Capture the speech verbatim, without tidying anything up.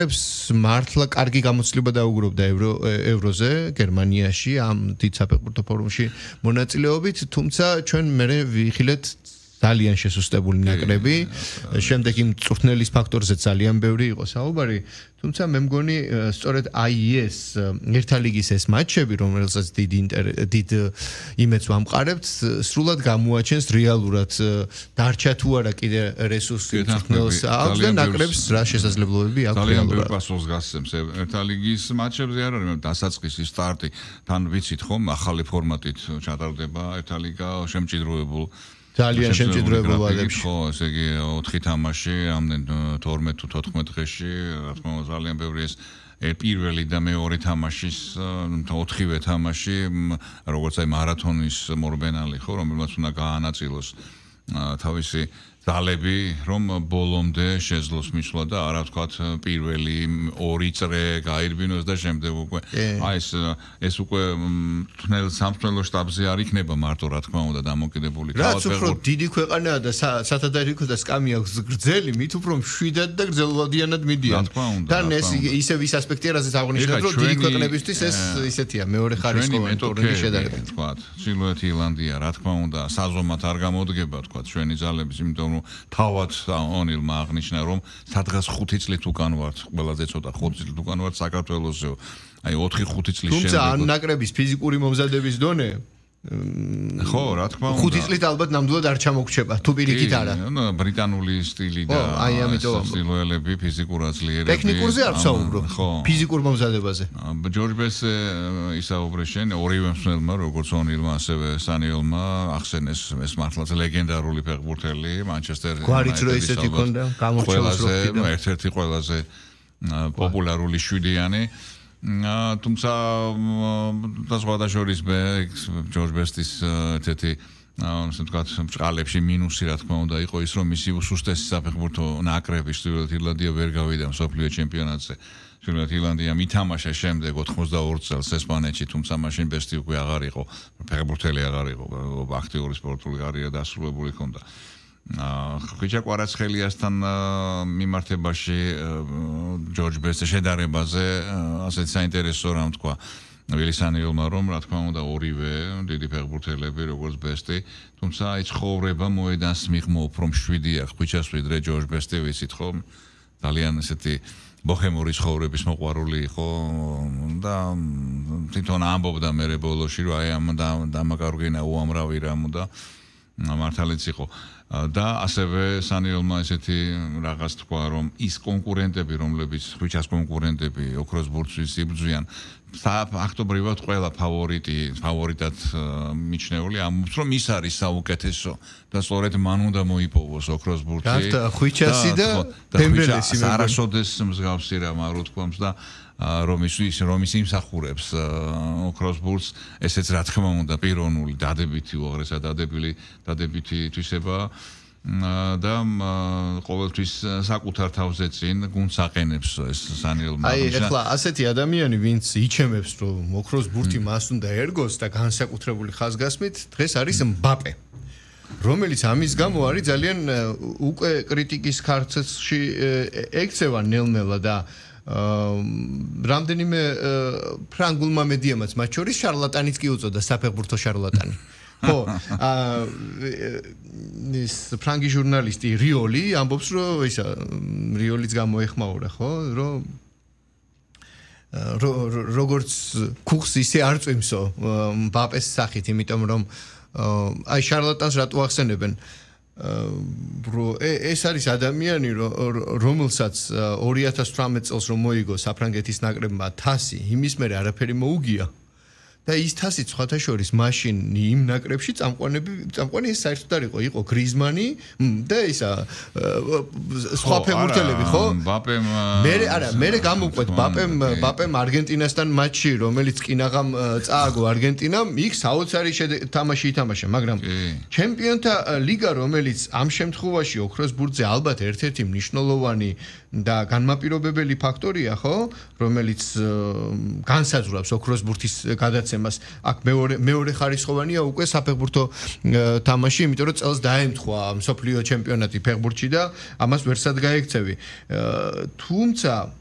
მართლა კარგი გამოცდილება დაუგროვდა ევროზე, გერმანიაში, ამ დიდ საფეხბურთო ფორუმში მონაწილეობით, თუმცა ჩვენ მერე ვიხილეთ ძალიან შესუსტებული ნაკრები, შემდეგ იმ წვრთნელის ფაქტორზე ძალიან ბევრი იყო საუბარი, თუმცა მე მგონი სწორედ აი ეს ერთა ლიგის ეს მატჩები, რომელსაც დიდ დიდ იმედს ვამყარებთ, სრულად გამოაჩენს რეალურად დარჩა თუ არა კიდე რესურსი წვრთნელს აქვს და ნაკრებს რა შესაძლებლობები აქვს ძალიან ბევრ პასუხს გასცემს ერთა ლიგის მატჩებზე არ არის დასაწყისი სტარტი, თან ვიცით ხომ, ახალი ფორმატით ჩატარდება ერთა ლიგა შემჭიდროებულ ძალიან შემჭიდროებულ ვადებში. ხო, ესე იგი ოთხი თამაში, ამდენ თორმეტ თუ თოთხმეტ დღეში, რა თქმა უნდა ძალიან ბევრი ეს პირველი და მეორე თამაშის ოთხივე თამაში, როგორც აი მარათონის მორბენალი ხო, რომელმაც უნდა გაანაწილოს თავისი ძალები, რომ ბოლომდე შეძლოს მისვლა და არა ვთქვათ პირველი ორი წრე გაირბინოს და შემდეგ უკვე აი ეს ეს უკვე თნელ სამთნელო შტაბზე არ იქნება მარტო რა თქმა უნდა დამოკიდებული რაც უფრო დიდი ქვეყანაა და სათადარიქო და სკამი აქვს გრძელი, მით უფრო მშვიდად და გრძელვადიანად მიდიან. თან ეს ისევ ის ასპექტია, რაზეც აღნიშნეთ, რომ დიდი ქვეყნებისთვის ეს ისეთია, მეორე ხარისხოვანი ტურნირი შედარებით. ვთქვათ, ჩრდილოეთი ირლანდია, რა თქმა უნდა, საზომად არ გამოდგება, ვთქვათ, ჩვენი ძალების, იმიტომ თავად ონილმა აღნიშნა რომ სადღაც ხუთი წლით უკან ვართ, ყველაზე ცოტა ხუთი წლით უკან ვართ საქართველოსზე. აი ოთხი ხუთი წლის შემდეგ. თუმცა ამ ნაკრების ფიზიკური მომზადების დონე ხო, რა თქმა უნდა. ხუთი წლით ალბათ ნამდვილად არ ჩამოგრჩება, თუ პირიქით არა. ნუ ბრიტანული სტილი და სილოელები, ფიზიკურად ძლიერები. ტექნიკურზე არ ვსაუბრობ, ფიზიკურ მომზადებაზე. ჯორჯ ბესე ისაუბრე შენ ორივე მსმენელმა, როგორც ონილმა, ასევე სანიელმა ახსენეს ეს მართლაც ლეგენდარული ფეხბურთელი, მანჩესტერ გვარიც რო ისეთი ქონდა, გამორჩეულს რო ხდიდა. ერთ-ერთი ყველაზე პოპულარული შვიდიანი თუმცა და სხვა შორის ჯორჯ ბესტის ერთ-ერთი ასე ვთქვათ ბრწყალებში მინუსი რა თქმა უნდა იყო ის რომ მისი უსუსტესი საფეხბურთო ნაკრები ჩრდილოეთ ირლანდია ვერ გავიდა მსოფლიო ჩემპიონატზე. ჩრდილოეთ ირლანდია მითამაშა შემდეგ ოცდაორ წელს ესპანეთში, თუმცა მაშინ ბესტი უკვე აღარ იყო, ფეხბურთელი აღარ იყო, აქტიური სპორტული კარიერა დასრულებული ჰქონდა. ხიჭა კვარაცხელიასთან მიმართებაში ჯორჯ ბესტის შედარებაზე ასეთ საინტერესო რამ თქვა ვილისანიელმა რომ რა თქმა უნდა ორივე დიდი ფეხბურთელები როგორც ბესტი, თუმცა აი ცხოვრება მოედანს მიღმა უფრო მშვიდი აქვს ხიჭას ვიდრე ჯორჯ ბესტი, ვიცით ხო, ძალიან ესეთი ბოჰემური ცხოვრების მოყვარული იყო და თვითონ ამბობდა მერე ბოლოში რომ აი ამ დამაკარგინა უამრავი რამ და მართალიც იყო. და ასევე სანიელმა ესეთი რაღაც თქვა რომ ის კონკურენტები რომლებიც ხვიჩას კონკურენტები ოქროს ბურთს იბრძვიან ფაქტობრივად ყველა ფავორიტი ფავორიტად მიჩნეული ამბობს რომ ის არის საუკეთესო და სწორედ მან უნდა მოიპოვოს ოქროს ბურთი და ხვიჩასი და დემბელესი არასოდეს მსგავსი რამ არ უთქვამს და რომ ის რომ ის იმსახურებს ოქროს ბურთს ესეც რა თქმა უნდა პიროვნული დადებითი უაღრესად დადებილი დადებითი თვისება და ყოველთვის საკუთარ თავზე წინ გუნდს აყენებს ეს სანიელმა. აი ეხლა ასეთი ადამიანი ვინც იჩემებს რომ ოქროს ბურთი მას უნდა ერგოს და განსაკუთრებული ხაზგასმით დღეს არის მბაპე, რომელიც ამის გამო არის ძალიან უკვე კრიტიკის ქარცეში ექცევა ნელ-ნელა და რამდენიმე ფრანგულმა მედიამაც მათ შორის შარლატანიც კი უწოდა საფეხბურთო შარლატანი. ხო, ის ფრანგი ჟურნალისტი რიოლი ამბობს რომ ისა რიოლიც გამოეხმაურა, ხო, რომ როგორც ქუხს ისე არ წვიმსო მბაპეს სახით, იმიტომ რომ აი შარლატანს რატო ახსენებენ? ეს არის ადამიანი რომელსაც ორი ათას თვრამეტ წელს რომ მოიგო საფრანგეთის ნაკრებმა თასი, იმის მერე არაფერი მოუგია და ის თასი სხვათა შორის მაშინ იმ ნაკრებში წამყვანები წამყვანი ეს საერთოდ არ იყო, იყო გრიზმანი და ისა სხვა ფეხბურთელები, ხო? მბაპემ მე არა, მე გამოვყვეთ მბაპემ მბაპემ არგენტინასთან მატჩი, რომელიც კინაღამ წააგო არგენტინამ, იქ საოცარი თამაში ითამაშა, მაგრამ ჩემპიონთა ლიგა, რომელიც ამ შემთხვევაში ოქროს ბურთზე ალბათ ერთ-ერთი მნიშვნელოვანი და განმაპირობებელი ფაქტორია, ხო, რომელიც განსაზღვრავს ოქროს ბურთის გადაცემას. აქ მეორე მეორე ხარისხოვანია უკვე საფეხბურთო თამაში, იმიტომ რომ წელს დაემთხვა მსოფლიო ჩემპიონატი ფეხბურთში და ამას ვერსად გაექცევი. თუმცა